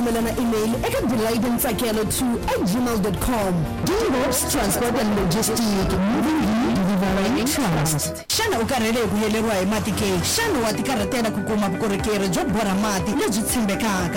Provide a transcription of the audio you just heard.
rhumela na email eka delightentsakelo2@gmail.com. DHOPS Transport and Logistics, moving you delivering trust. Xana u karhele ku yeleriwa hi mati ke? Xana wa tikarhatela ku kuma vukorhokeri byo borha mati lebyi tshembekaka?